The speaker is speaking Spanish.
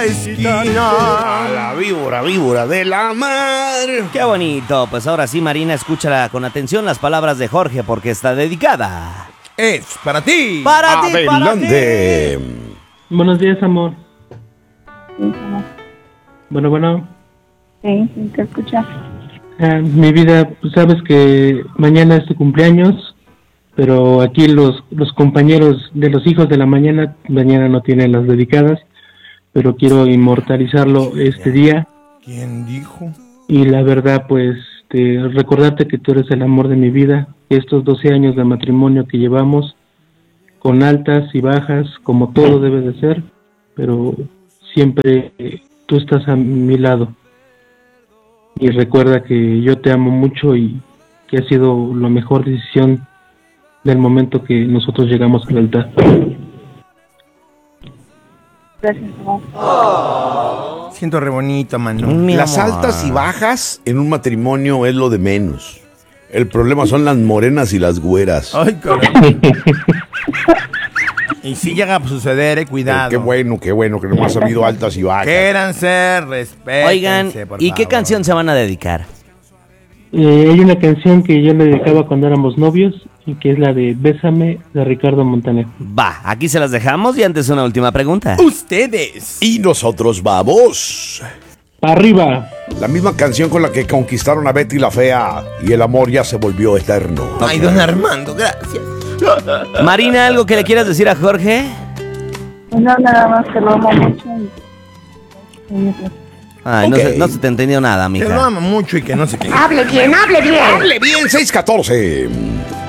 esquina. A la víbora de la mar. Qué bonito. Pues ahora sí, Marina, escúchala con atención las palabras de Jorge porque está dedicada. Es para ti. Para ti, para ti. Adelante. Buenos días, amor. Bueno. Sí, te escuchas. Mi vida, pues sabes que mañana es tu cumpleaños, pero aquí los compañeros de los hijos de la mañana no tienen las dedicadas, pero quiero inmortalizarlo este día. ¿Quién dijo? Y la verdad, pues, recordarte que tú eres el amor de mi vida, estos 12 años de matrimonio que llevamos, con altas y bajas, como todo debe de ser, pero siempre tú estás a mi lado. Y recuerda que yo te amo mucho y que ha sido la mejor decisión del momento que nosotros llegamos al altar. Gracias, amor. Siento re bonito, mano. Mi Las amor. altas y bajas en un matrimonio es lo de menos. El problema son las morenas y las güeras. Ay, caray. Y si llega a suceder, cuidado. Qué bueno que no has habido altas y bajas. Quéranse, respétense, Oigan, por ¿y qué favor. canción se van a dedicar? Hay una canción que yo le dedicaba cuando éramos novios y que es la de Bésame de Ricardo Montaner. Va, aquí se las dejamos y antes una última pregunta. Ustedes. Y nosotros vamos. ¡Arriba! La misma canción con la que conquistaron a Betty la Fea y el amor ya se volvió eterno. Ay, don Armando, gracias. Marina, ¿algo que le quieras decir a Jorge? No, nada más que lo amo mucho. Ay, Ok. no se te entendió nada, Que mija. lo ama mucho y que no sé qué. Hable bien, 614.